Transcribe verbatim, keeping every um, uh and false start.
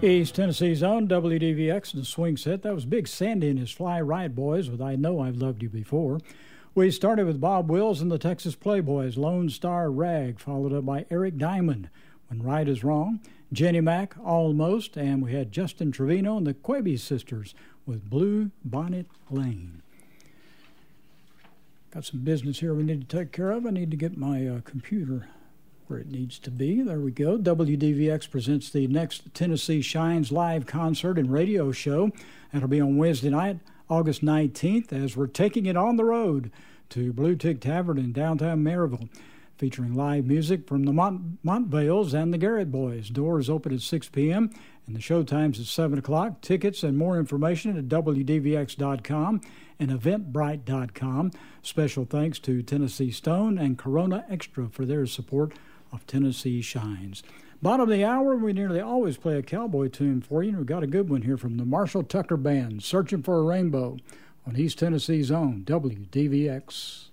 East Tennessee's own W D V X and the swing set. That was Big Sandy and his Fly Right Boys with I Know I've Loved You Before. We started with Bob Wills and the Texas Playboys, Lone Star Rag, followed up by Eric Diamond, When Right Is Wrong, Jenny Mac, Almost, and we had Justin Trevino and the Quebe Sisters with Blue Bonnet Lane. Got some business here we need to take care of. I need to get my uh, computer where it needs to be. There we go. W D V X presents the next Tennessee Shines live concert and radio show. That'll be on Wednesday night, August nineteenth, as we're taking it on the road to Blue Tick Tavern in downtown Maryville, featuring live music from the Mont- Montvales and the Garrett Boys. Doors open at six p.m. and the show time's at seven o'clock. Tickets and more information at W D V X dot com and Eventbrite dot com. Special thanks to Tennessee Stone and Corona Extra for their support of Tennessee Shines. Bottom of the hour, we nearly always play a cowboy tune for you, and we've got a good one here from the Marshall Tucker Band, Searching for a Rainbow, on East Tennessee's own W D V X.